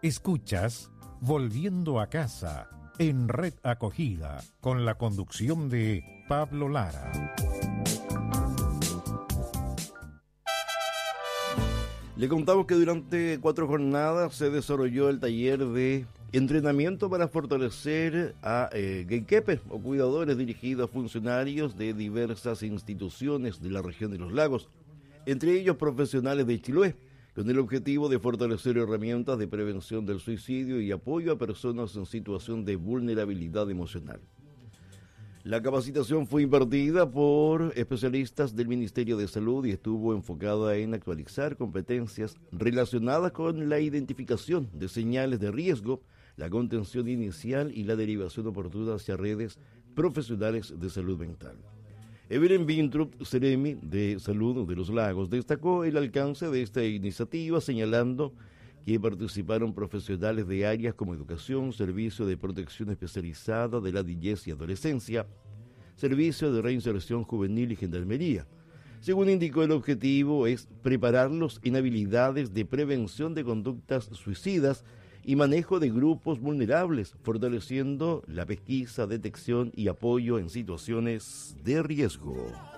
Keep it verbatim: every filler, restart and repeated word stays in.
Escuchas Volviendo a Casa en Red Acogida con la conducción de Pablo Lara. Le contamos que durante cuatro jornadas se desarrolló el taller de entrenamiento para fortalecer a eh, Gayquepe o cuidadores dirigidos a funcionarios de diversas instituciones de la región de los lagos, entre ellos profesionales de Chiloé, con el objetivo de fortalecer herramientas de prevención del suicidio y apoyo a personas en situación de vulnerabilidad emocional. La capacitación fue impartida por especialistas del Ministerio de Salud y estuvo enfocada en actualizar competencias relacionadas con la identificación de señales de riesgo, la contención inicial y la derivación oportuna hacia redes profesionales de salud mental. Evelyn Bintrup, Seremi de Salud de los Lagos, destacó el alcance de esta iniciativa, señalando que participaron profesionales de áreas como educación, servicio de protección especializada de la niñez y adolescencia, servicio de reinserción juvenil y gendarmería. Según indicó, el objetivo es prepararlos en habilidades de prevención de conductas suicidas y manejo de grupos vulnerables, fortaleciendo la pesquisa, detección y apoyo en situaciones de riesgo.